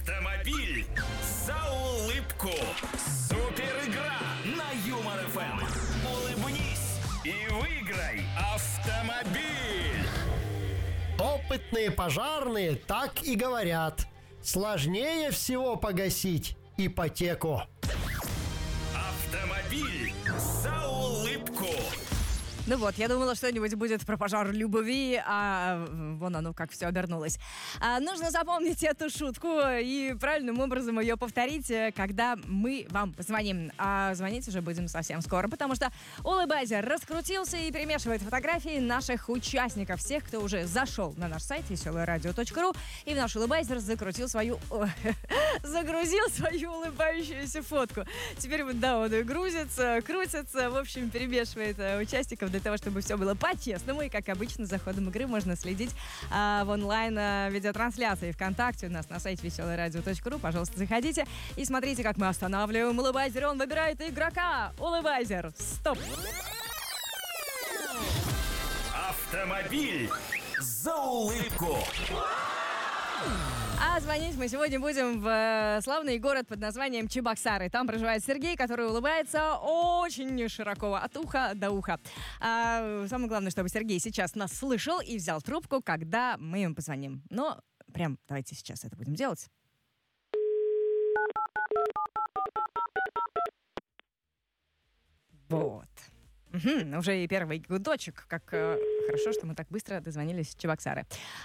Автомобиль за улыбку. Супер игра на Юмор ФМ. Улыбнись и выиграй автомобиль. Опытные пожарные так и говорят. Сложнее всего погасить ипотеку. Автомобиль за улыбку. Ну вот, я думала, что-нибудь будет про пожар любви, а вон оно как все обернулось. Нужно запомнить эту шутку и правильным образом ее повторить, когда мы вам позвоним. А звонить уже будем совсем скоро, потому что Улыбайзер раскрутился и перемешивает фотографии наших участников, всех, кто уже зашел на наш сайт veselaradio.ru и в наш Улыбайзер загрузил свою улыбающуюся фотку. Теперь вот, да, он и грузится, крутится, в общем, перемешивает участников для того, чтобы все было по-честному. И, как обычно, за ходом игры можно следить в онлайн-видеотрансляции ВКонтакте у нас на сайте veselaradio.ru. Пожалуйста, заходите и смотрите, как мы останавливаем Улыбайзер. Он выбирает игрока. Улыбайзер, стоп! Автомобиль за улыбку. А звонить мы сегодня будем в славный город под названием Чебоксары. Там проживает Сергей, который улыбается очень широко, от уха до уха. Самое главное, чтобы Сергей сейчас нас слышал и взял трубку, когда мы ему позвоним. Но прям давайте сейчас это будем делать. Вот. Уже и первый гудочек. Как хорошо, что мы так быстро дозвонились в Чебоксары.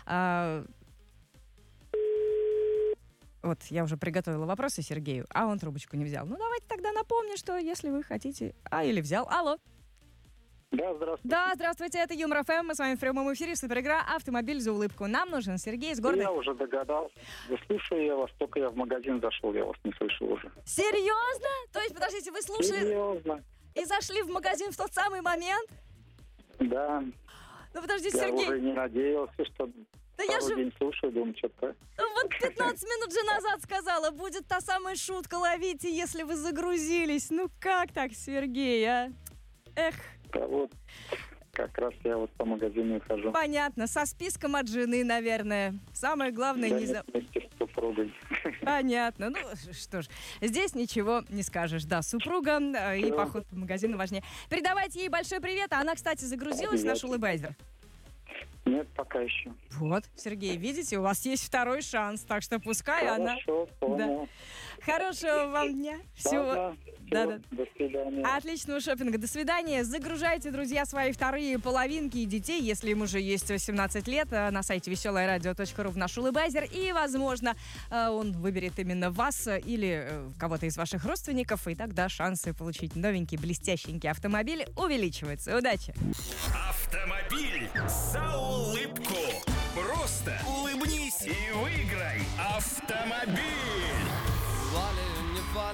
Вот, я уже приготовила вопросы Сергею, а он трубочку не взял. Ну, давайте тогда напомню, что если вы хотите... или взял. Алло. Да, здравствуйте. Да, здравствуйте, это Юмор ФМ. Мы с вами в прямом эфире. Суперигра «Автомобиль за улыбку». Нам нужен Сергей из города... Я уже догадался. Да слушаю я вас, только я в магазин зашел, я вас не слышал уже. Серьезно? То есть, подождите, вы слушали... Серьезно. И зашли в магазин в тот самый момент? Да. Ну, подождите, я Сергей. уже не надеялся, что... Да я же... день слушаю, думаю, что-то... Вот 15 минут же назад сказала, будет та самая шутка, ловите, если вы загрузились. Ну как так, Сергей, а? Эх. Да вот, как раз я вот по магазину хожу. Понятно, со списком от жены, наверное. Самое главное да, не за... вместе с супругой. Понятно, ну что ж, здесь ничего не скажешь. Да, супруга и поход по магазину важнее. Передавайте ей большой привет, а она, кстати, загрузилась в наш Улыбайзер. Нет, пока еще. Вот, Сергей, видите, у вас есть второй шанс, так что пускай Хорошо, она... понял. Да. Хорошего вам дня. Всего. Да. До свидания. Отличного шопинга. До свидания. Загружайте, друзья, свои вторые половинки и детей, если им уже есть 18 лет, на сайте veselaradio.ru в наш Улыбайзер. И, возможно, он выберет именно вас или кого-то из ваших родственников, и тогда шансы получить новенький, блестященький автомобиль увеличиваются. Удачи! Автомобиль за улыбку. Просто улыбнись и выиграй автомобиль.